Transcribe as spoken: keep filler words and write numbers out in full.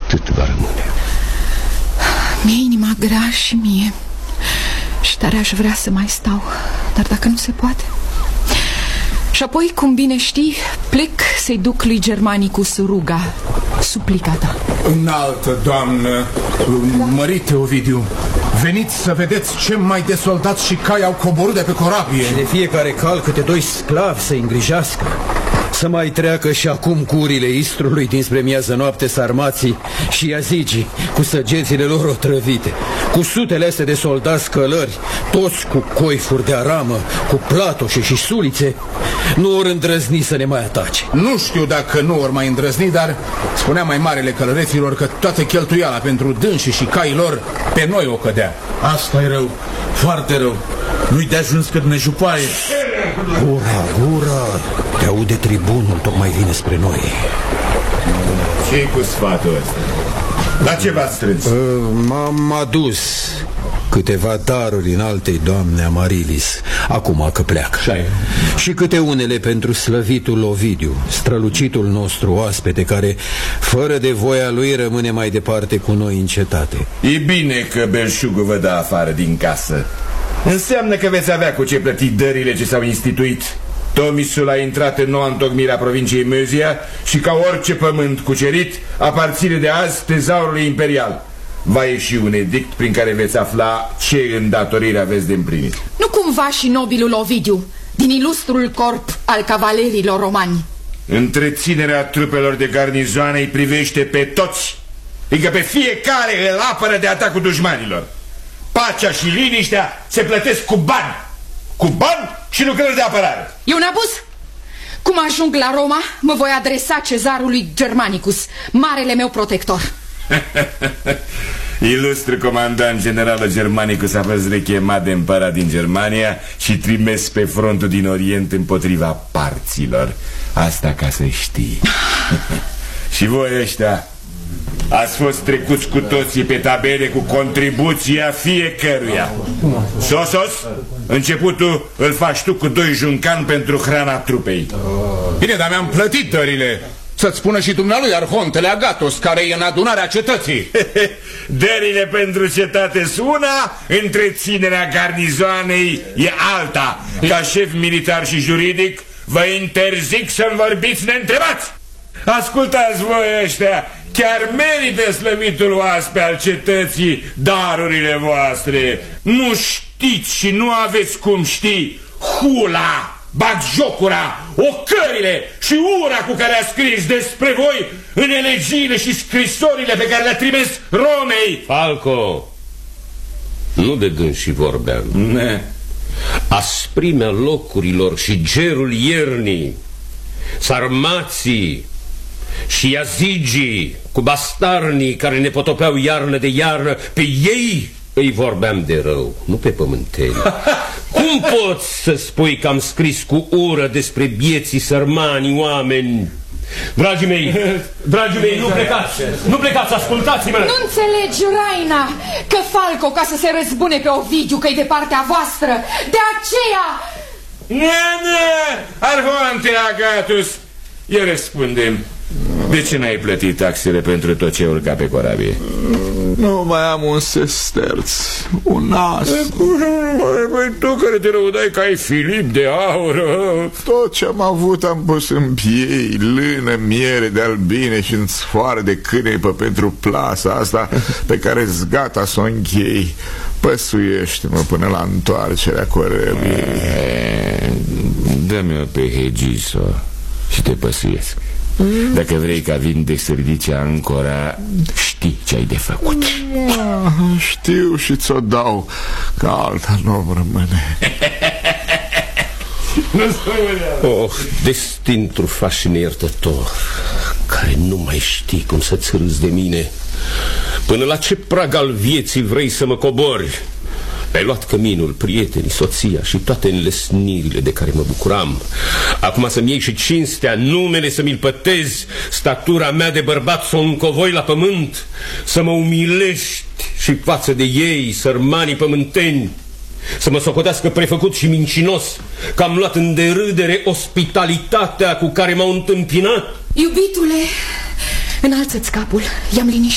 atât va rămâne. Mi-e inima grea și mie. Și tare aș vrea să mai stau, dar dacă nu se poate. Și apoi, cum bine știi, plec să-i duc lui Germanicus ruga, suplica ta. Înaltă, doamnă, mărite Ovidiu, veniți să vedeți ce mai de soldați și cai au coborât de pe corabie. Și de fiecare cal câte doi sclavi să îngrijească. Să mai treacă și acum curile Istrului dinspre miază noapte sarmații și iazigii cu săgețile lor otrăvite, cu sutele astea de soldați călări, toți cu coifuri de aramă, cu platoșe și sulițe, nu ori îndrăzni să ne mai atace. Nu știu dacă nu ori mai îndrăzni, dar spunea mai marele călăreților că toată cheltuiala pentru dânsii și caii lor pe noi o cădea. Asta e rău, foarte rău. Nu-i de ajuns cât ne jupaie. Gura, gura, te aude tribunul, tocmai vine spre noi. Ce-i cu sfatul ăsta? La ce v-ați strâns? Uh, M-am adus câteva daruri în altei doamne Amarilis, acum că pleacă. Și câte unele pentru slăvitul Ovidiu, strălucitul nostru oaspete, care, fără de voia lui, rămâne mai departe cu noi în cetate. E bine că belșugul vă dă afară din casă. Înseamnă că veți avea cu ce plăti dările ce s-au instituit. Tomisul a intrat în noua întocmire a provinciei Mözia și, ca orice pământ cucerit, aparține de azi tezaurului imperial. Va ieși un edict prin care veți afla ce îndatoriri aveți de împlinit. Nu cumva și nobilul Ovidiu, din ilustrul corp al cavalerilor romani? Întreținerea trupelor de garnizoane îi privește pe toți, fiindcă pe fiecare îl apără de atacul dușmanilor. Pacea și liniștea se plătesc cu bani. Cu bani și lucrări de apărare. E un abuz? Cum ajung la Roma, mă voi adresa cezarului Germanicus, marele meu protector. Ilustru comandant general Germanicus a fost rechemat de împărat din Germania și trimis pe frontul din Orient împotriva parților. Asta ca să știi. Și voi ăștia ați fost trecuți cu toții pe tabele cu contribuția fiecăruia. Sosos, începutul îl faci tu cu doi juncani pentru hrana trupei. Bine, dar mi-am plătit dările. Să-ți spună și dumnealui arhontele Agatos, care e în adunarea cetății. Dările pentru cetate sunt una, întreținerea garnizoanei e alta. Ca șef militar și juridic vă interzic să-mi vorbiți neîntrebați. Ascultați voi ăștia, chiar merită slăvitul oaspe al cetății darurile voastre. Nu știți și nu aveți cum ști hula, batjocura, ocările și ura cu care a scris despre voi în elegiile și scrisorile pe care le-a trimis Romei. Falco, nu de gând și vorbeam. Ne. Asprimea locurilor și gerul iernii, sarmații și iazigii cu bastarnii care ne potopeau iarnă de iarnă, pe ei îi vorbeam de rău, nu pe pământeni. Cum poți să spui că am scris cu ură despre bieții sărmani oameni? Dragii mei, dragii mei, nu plecați, nu plecați, ascultați-mă. Nu înțelegi, Raina, că Falco, ca să se răzbune pe Ovidiu, că e de partea voastră, de aceea... Ne, ne, Arhonte Agatus, eu răspundem. De ce n-ai plătit taxele pentru tot ce urca pe corabie? Nu mai am un sesterț, un as. Păi tu care te răudai că ai Filip de aur. Tot ce am avut am pus în piei, lână, miere de albine și în sfoară de câinepă pentru plasa asta pe care-s gata să o închei. Păsuiește-mă până la întoarcerea corăbiei. Dă-mi-o pe Hegiso și te păsuiesc. Dacă vrei ca Vindex să ridice ancora, știi ce ai de făcut. Știu și ți-o dau, că alta nu rămâne. Oh, destin trufaș și neiertător, care nu mai știi cum să-ți râzi de mine. Până la ce prag al vieții vrei să mă cobori? Mi-ai luat căminul, prietenii, soția și toate înlesnirile de care mă bucuram. Acum să-mi iei și cinstea, numele să mi-l pătezi, statura mea de bărbat să o încovoi la pământ, să mă umilești și față de ei, sărmanii pământeni, să mă socotească prefăcut și mincinos, că am luat în derâdere ospitalitatea cu care m-au întâmpinat. Iubitule, înalță-ți capul, i-am liniștit.